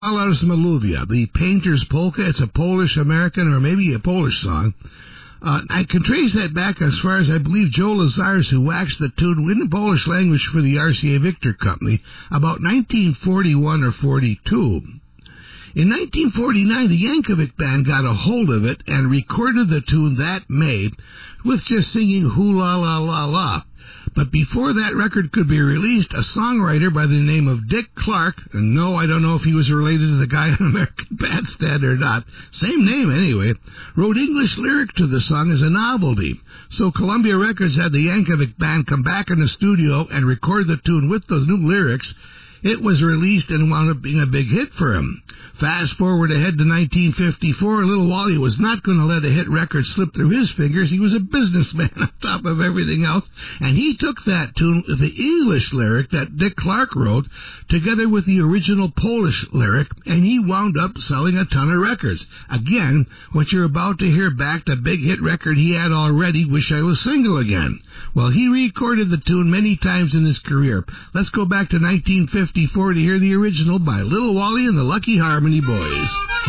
Alaus Maluvia, the Painter's Polka. It's a Polish-American or maybe a Polish song. I can trace that back as far as I believe Joe Lazarus, who waxed the tune in the Polish language for the RCA Victor Company, about 1941 or 42. In 1949, the Yankovic Band got a hold of it and recorded the tune that May with just singing Hoo La La La La. But before that record could be released, a songwriter by the name of Dick Clark, and no, I don't know if he was related to the guy on American Bandstand or not, same name anyway, wrote English lyric to the song as a novelty. So Columbia Records had the Yankovic Band come back in the studio and record the tune with those new lyrics. It was released and wound up being a big hit for him. Fast forward ahead to 1954, Little Wally was not going to let a hit record slip through his fingers. He was a businessman on top of everything else, and he took that tune, the English lyric that Dick Clark wrote, together with the original Polish lyric, and he wound up selling a ton of records. Again, what you're about to hear back, the big hit record he had already, Wish I Was Single Again. Well, he recorded the tune many times in his career. Let's go back to 1954 to hear the original by Little Wally and the Lucky Harmony Boys.